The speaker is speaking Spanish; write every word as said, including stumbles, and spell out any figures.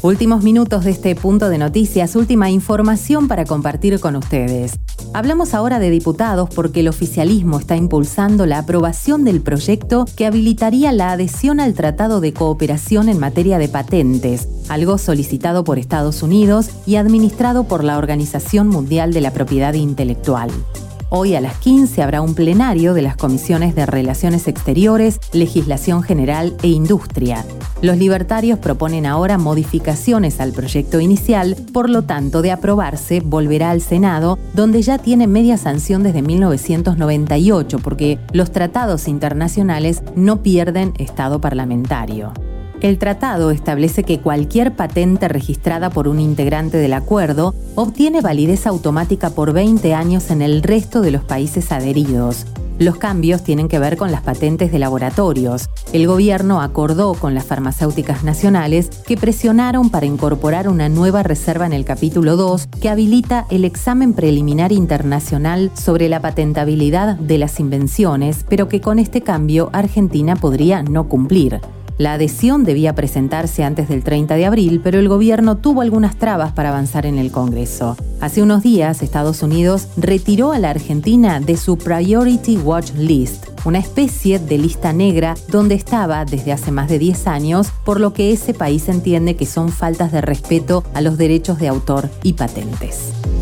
Últimos minutos de este punto de noticias, última información para compartir con ustedes. Hablamos ahora de diputados porque el oficialismo está impulsando la aprobación del proyecto que habilitaría la adhesión al Tratado de Cooperación en materia de patentes, algo solicitado por Estados Unidos y administrado por la Organización Mundial de la Propiedad Intelectual. Hoy a las quince habrá un plenario de las comisiones de Relaciones Exteriores, Legislación General e Industria. Los libertarios proponen ahora modificaciones al proyecto inicial, por lo tanto, de aprobarse, volverá al Senado, donde ya tiene media sanción desde mil novecientos noventa y ocho, porque los tratados internacionales no pierden estado parlamentario. El tratado establece que cualquier patente registrada por un integrante del acuerdo obtiene validez automática por veinte años en el resto de los países adheridos. Los cambios tienen que ver con las patentes de laboratorios. El gobierno acordó con las farmacéuticas nacionales que presionaron para incorporar una nueva reserva en el capítulo dos que habilita el examen preliminar internacional sobre la patentabilidad de las invenciones, pero que con este cambio Argentina podría no cumplir. La adhesión debía presentarse antes del treinta de abril, pero el gobierno tuvo algunas trabas para avanzar en el Congreso. Hace unos días, Estados Unidos retiró a la Argentina de su Priority Watch List, una especie de lista negra donde estaba desde hace más de diez años, por lo que ese país entiende que son faltas de respeto a los derechos de autor y patentes.